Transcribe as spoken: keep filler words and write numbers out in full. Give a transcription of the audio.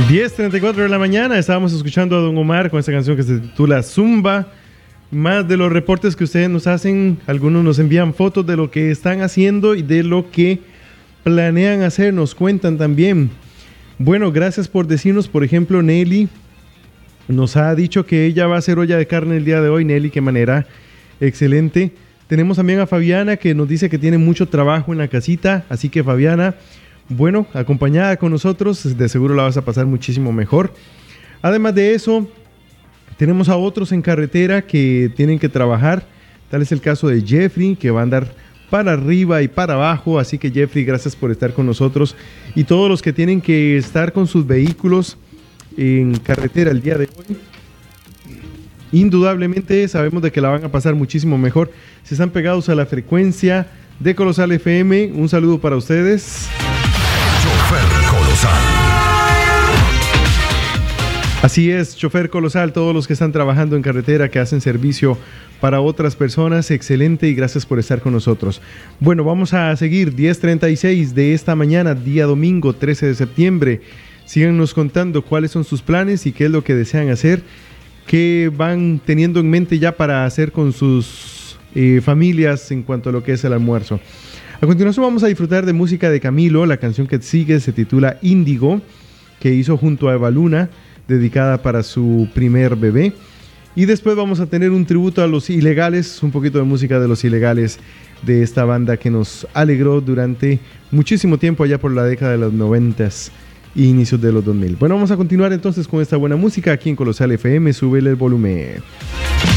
diez treinta y cuatro de la mañana, estábamos escuchando a Don Omar con esta canción que se titula Zumba. Más de los reportes que ustedes nos hacen, algunos nos envían fotos de lo que están haciendo y de lo que planean hacer, nos cuentan también. Bueno, gracias por decirnos, por ejemplo, Nelly nos ha dicho que ella va a hacer olla de carne el día de hoy. Nelly, qué manera, excelente. Tenemos también a Fabiana que nos dice que tiene mucho trabajo en la casita, así que Fabiana, bueno, acompañada con nosotros, de seguro la vas a pasar muchísimo mejor. Además de eso, tenemos a otros en carretera que tienen que trabajar. Tal es el caso de Jeffrey, que va a andar para arriba y para abajo. Así que Jeffrey, gracias por estar con nosotros. Y todos los que tienen que estar con sus vehículos en carretera el día de hoy, indudablemente sabemos de que la van a pasar muchísimo mejor si están pegados a la frecuencia de Colosal F M. Un saludo para ustedes. Chofer Colosal. Así es, Chofer Colosal, todos los que están trabajando en carretera, que hacen servicio para otras personas, excelente y gracias por estar con nosotros. Bueno, vamos a seguir, diez treinta y seis de esta mañana, día domingo trece de septiembre. Síganos contando cuáles son sus planes y qué es lo que desean hacer, qué van teniendo en mente ya para hacer con sus eh, familias en cuanto a lo que es el almuerzo. A continuación vamos a disfrutar de música de Camilo. La canción que sigue se titula Índigo, que hizo junto a Eva Luna, dedicada para su primer bebé. Y después vamos a tener un tributo a Los Ilegales, un poquito de música de Los Ilegales, de esta banda que nos alegró durante muchísimo tiempo allá por la década de los noventas e inicios de los dos mil. Bueno, vamos a continuar entonces con esta buena música aquí en Colosal F M. Súbele el volumen.